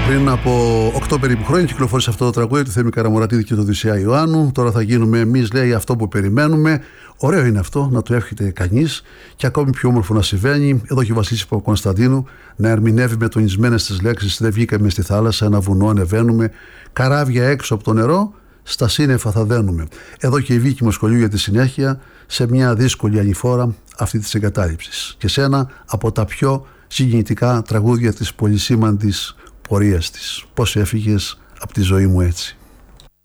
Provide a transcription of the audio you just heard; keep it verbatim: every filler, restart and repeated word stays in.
Πριν από οκτώ περίπου χρόνια κυκλοφόρησε αυτό το τραγούδι του Θέμη Καραμουρατίδη και του Οδυσσέα Ιωάννου. Τώρα θα γίνουμε εμείς, λέει, αυτό που περιμένουμε. Ωραίο είναι αυτό, να το εύχεται κανείς, και ακόμη πιο όμορφο να συμβαίνει. Εδώ και ο Βασίλης Παπακονσταντίνου να ερμηνεύει με τονισμένες τις λέξεις: δεν βγήκαμε στη θάλασσα, ένα βουνό ανεβαίνουμε. Καράβια έξω από το νερό, στα σύννεφα θα δένουμε. Εδώ και η Βίκη Μοσχολιού για τη συνέχεια σε μια δύσκολη ανηφόρα αυτή της εγκατάλειψης. Και σε ένα από τα πιο συγκινητικά τραγούδια της πολυσήμαντης πορείας της. Πώς έφυγες από τη ζωή μου έτσι.